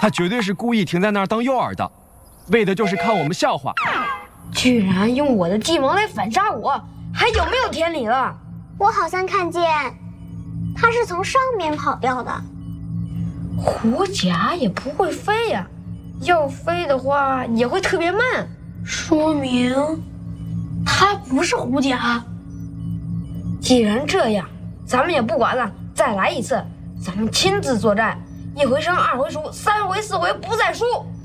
他绝对是故意停在那儿当诱饵的，为的就是看我们笑话。 居然用我的计谋来反杀我，还有没有天理了？ 我好像看见，他是从上面跑掉的。 狐假也不会飞呀，要飞的话也会特别慢，说明他不是狐假。既然这样，咱们也不管了，再来一次，咱们亲自作战，一回生，二回熟，三回四回不再输。